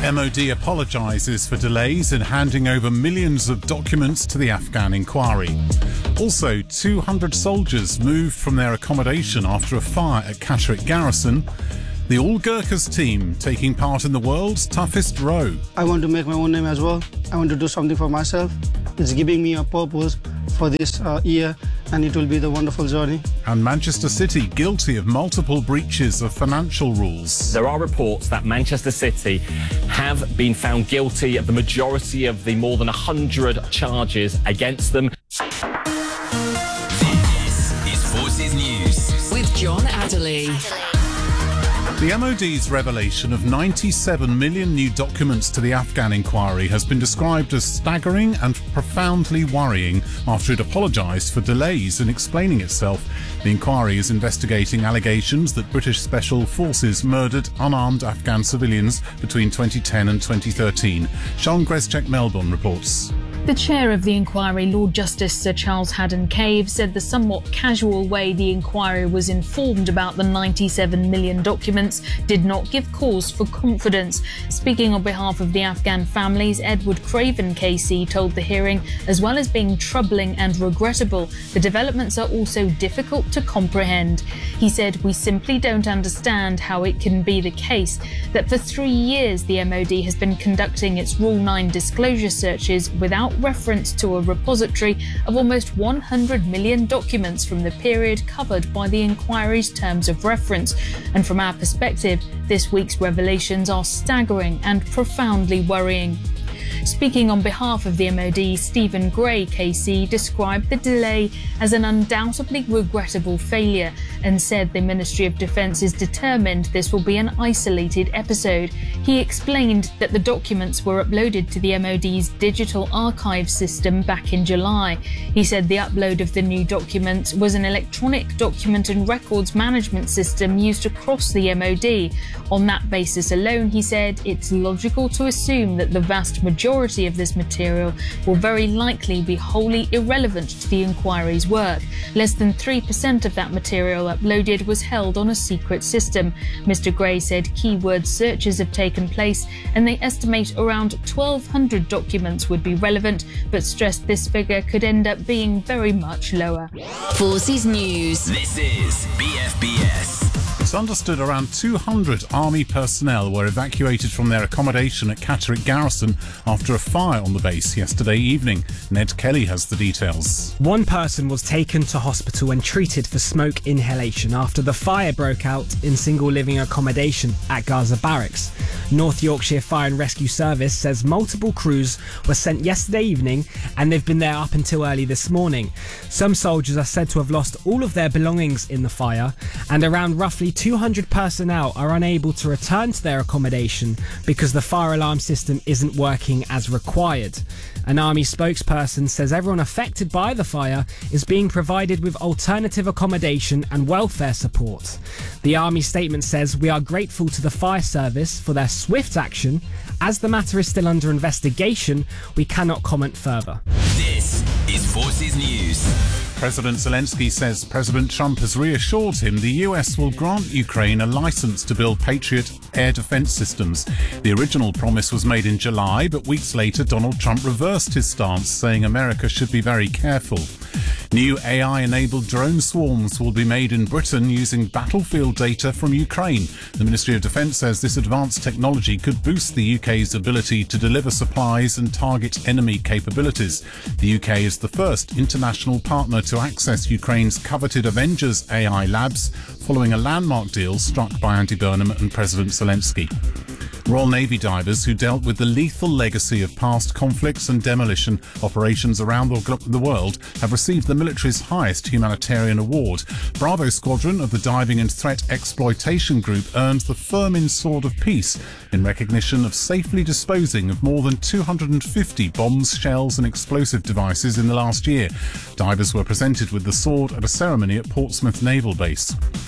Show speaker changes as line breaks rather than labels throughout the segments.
MOD apologises for delays in handing over millions of documents to the Afghan inquiry. Also, 200 soldiers moved from their accommodation after a fire at Catterick Garrison. The All Gurkhas team taking part in the world's toughest row.
I want to make my own name as well. I want to do something for myself. It's giving me a purpose for this year, and it will be the wonderful journey.
And Manchester City guilty of multiple breaches of financial rules.
There are reports that Manchester City have been found guilty of the majority of the more than 100 charges against them.
This is Forces News
with John Adderley.
The MOD's revelation of 97 million new documents to the Afghan inquiry has been described as staggering and profoundly worrying after it apologised for delays in explaining itself. The inquiry is investigating allegations that British Special Forces murdered unarmed Afghan civilians between 2010 and 2013. Sean Greschek, Melbourne, reports.
The chair of the inquiry, Lord Justice Sir Charles Haddon-Cave, said the somewhat casual way the inquiry was informed about the 97 million documents did not give cause for confidence. Speaking on behalf of the Afghan families, Edward Craven KC told the hearing, as well as being troubling and regrettable, the developments are also difficult to comprehend. He said, "We simply don't understand how it can be the case that for 3 years the MOD has been conducting its Rule 9 disclosure searches without reference to a repository of almost 100 million documents from the period covered by the inquiry's terms of reference. And from our perspective, this week's revelations are staggering and profoundly worrying." Speaking on behalf of the MOD, Stephen Gray KC described the delay as an undoubtedly regrettable failure and said the Ministry of Defence is determined this will be an isolated episode. He explained that the documents were uploaded to the MOD's digital archive system back in July. He said the upload of the new documents was an electronic document and records management system used across the MOD. On that basis alone, he said, it's logical to assume that the vast majority of this material will very likely be wholly irrelevant to the inquiry's work. Less than 3% of that material uploaded was held on a secret system. Mr. Gray said keyword searches have taken place and they estimate around 1,200 documents would be relevant, but stressed this figure could end up being very much lower.
Forces News.
This is BFBS.
It's understood around 200 Army personnel were evacuated from their accommodation at Catterick Garrison after a fire on the base yesterday evening. Ned Kelly has the details.
One person was taken to hospital and treated for smoke inhalation after the fire broke out in single living accommodation at Gaza Barracks. North Yorkshire Fire and Rescue Service says multiple crews were sent yesterday evening and they've been there up until early this morning. Some soldiers are said to have lost all of their belongings in the fire, and around roughly 200 personnel are unable to return to their accommodation because the fire alarm system isn't working as required. An Army spokesperson says everyone affected by the fire is being provided with alternative accommodation and welfare support. The Army statement says, "We are grateful to the fire service for their swift action. As the matter is still under investigation, we cannot comment further."
This is Forces News.
President Zelensky says President Trump has reassured him the US will grant Ukraine a license to build Patriot air defense systems. The original promise was made in July, but weeks later Donald Trump reversed his stance, saying America should be very careful. New AI-enabled drone swarms will be made in Britain using battlefield data from Ukraine. The Ministry of Defence says this advanced technology could boost the UK's ability to deliver supplies and target enemy capabilities. The UK is the first international partner to access Ukraine's coveted Avengers AI labs, following a landmark deal struck by Andy Burnham and President Zelensky. Royal Navy divers who dealt with the lethal legacy of past conflicts and demolition operations around the world have received the military's highest humanitarian award. Bravo Squadron of the Diving and Threat Exploitation Group earned the Firmin Sword of Peace in recognition of safely disposing of more than 250 bombs, shells and explosive devices in the last year. Divers were presented with the sword at a ceremony at Portsmouth Naval Base.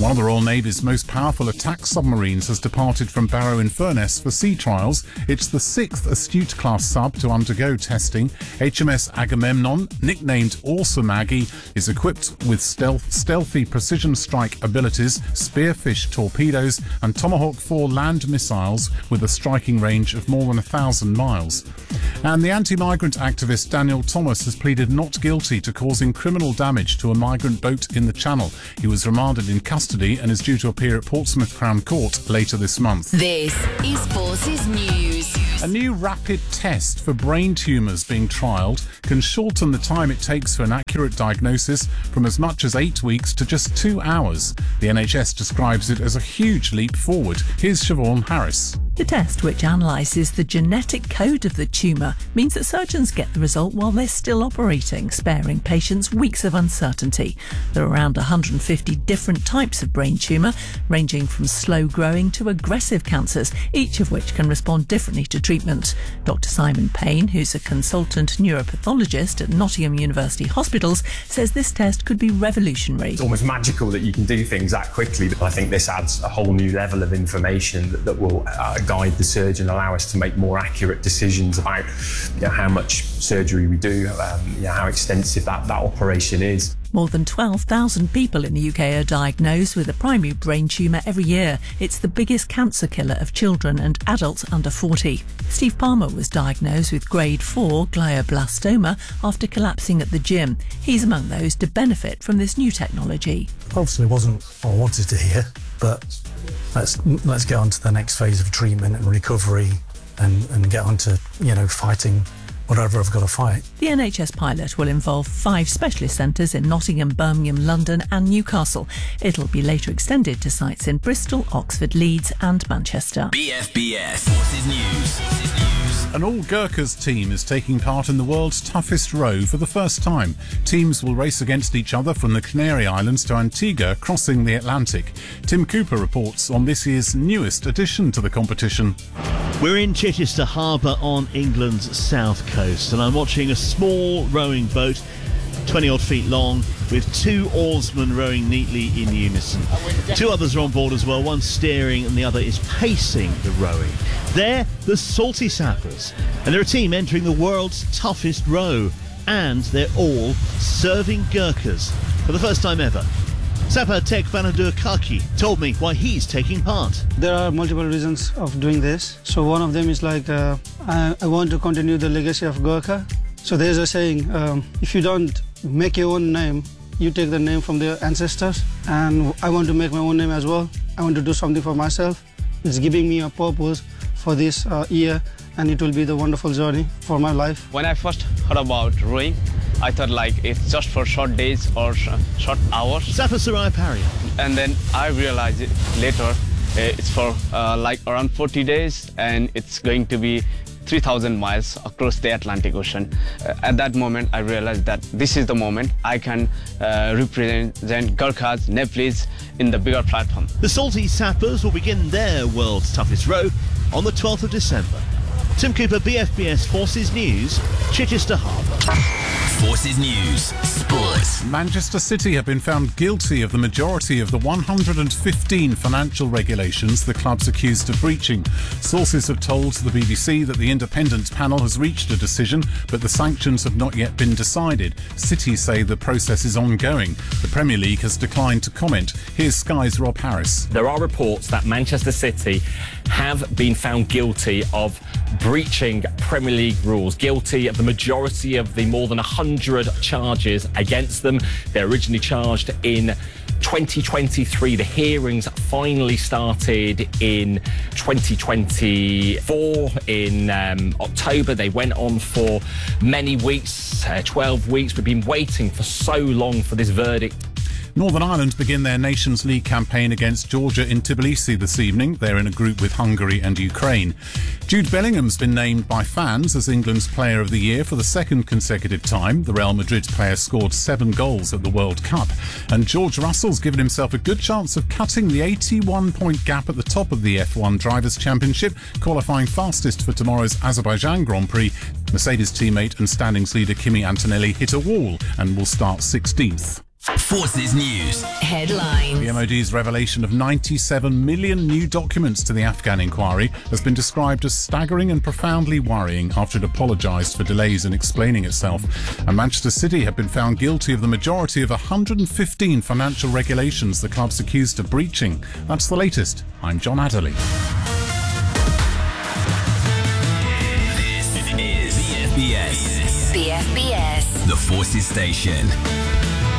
One of the Royal Navy's most powerful attack submarines has departed from Barrow-in-Furness for sea trials. It's the 6th Astute-class sub to undergo testing. HMS Agamemnon, nicknamed Awesome Aggie, is equipped with stealthy precision strike abilities, Spearfish torpedoes and Tomahawk 4 land missiles with a striking range of more than 1,000 miles. And the anti-migrant activist Daniel Thomas has pleaded not guilty to causing criminal damage to a migrant boat in the Channel. He was remanded in custody and is due to appear at Portsmouth Crown Court later this month.
This is Forces News.
A new rapid test for brain tumours being trialled can shorten the time it takes for an accurate diagnosis from as much as 8 weeks to just 2 hours. The NHS describes it as a huge leap forward. Here's Siobhan Harris.
The test, which analyses the genetic code of the tumour, means that surgeons get the result while they're still operating, sparing patients weeks of uncertainty. There are around 150 different types of brain tumour, ranging from slow-growing to aggressive cancers, each of which can respond differently to treatment. Dr Simon Payne, who's a consultant neuropathologist at Nottingham University Hospitals, says this test could be revolutionary.
It's almost magical that you can do things that quickly, but I think this adds a whole new level of information that will guide the surgeon, allow us to make more accurate decisions about how much surgery we do, how extensive that operation is.
More than 12,000 people in the UK are diagnosed with a primary brain tumour every year. It's the biggest cancer killer of children and adults under 40. Steve Palmer was diagnosed with grade 4 glioblastoma after collapsing at the gym. He's among those to benefit from this new technology.
Obviously wasn't what I wanted to hear, but let's get on to the next phase of treatment and recovery and get on to, fighting whatever I've got to fight.
The NHS pilot will involve 5 specialist centres in Nottingham, Birmingham, London and Newcastle. It'll be later extended to sites in Bristol, Oxford, Leeds and Manchester.
BFBS Forces News.
An all-Gurkhas team is taking part in the world's toughest row for the first time. Teams will race against each other from the Canary Islands to Antigua, crossing the Atlantic. Tim Cooper reports on this year's newest addition to the competition.
We're in Chichester Harbour on England's south coast, and I'm watching a small rowing boat, 20-odd feet long, with 2 oarsmen rowing neatly in unison. 2 others are on board as well, one steering and the other is pacing the rowing. They're the Salty Sappers, and they're a team entering the world's toughest row, and they're all serving Gurkhas for the first time ever. Sapper Tek Banadur Kaki told me why he's taking part.
There are multiple reasons of doing this. So one of them is I want to continue the legacy of Gurkha. So there's a saying, if you don't make your own name, you take the name from their ancestors. And I want to make my own name as well. I want to do something for myself. It's giving me a purpose for this year, and it will be the wonderful journey for my life.
When I first heard about rowing, I thought it's just for short days or short hours.
Sapper Sarai Paria.
And then I realized it later, it's for around 40 days, and it's going to be 3,000 miles across the Atlantic Ocean. At that moment, I realized that this is the moment I can represent Gurkhas, Nepalese in the bigger platform.
The Salty Sappers will begin their world's toughest row on the 12th of December. Tim Cooper, BFBS Forces News, Chichester Harbour.
Forces News Sports.
Manchester City have been found guilty of the majority of the 115 financial regulations the club's accused of breaching. Sources have told the BBC that the independent panel has reached a decision, but the sanctions have not yet been decided. City say the process is ongoing. The Premier League has declined to comment. Here's Sky's Rob Harris.
There are reports that Manchester City have been found guilty of breaching Premier League rules, guilty of the majority of the more than 100 charges against them. They're originally charged in 2023. The hearings finally started in 2024 in October. They went on for many weeks, 12 weeks. We've been waiting for so long for this verdict.
Northern Ireland begin their Nations League campaign against Georgia in Tbilisi this evening. They're in a group with Hungary and Ukraine. Jude Bellingham's been named by fans as England's Player of the Year for the second consecutive time. The Real Madrid player scored 7 goals at the World Cup. And George Russell's given himself a good chance of cutting the 81-point gap at the top of the F1 Drivers' Championship, qualifying fastest for tomorrow's Azerbaijan Grand Prix. Mercedes teammate and standings leader Kimi Antonelli hit a wall and will start 16th.
Forces News.
Headlines.
The MOD's revelation of 97 million new documents to the Afghan inquiry has been described as staggering and profoundly worrying after it apologised for delays in explaining itself. And Manchester City have been found guilty of the majority of 115 financial regulations the club's accused of breaching. That's the latest. I'm John Adderley.
This is BFBS.
BFBS.
The Forces Station.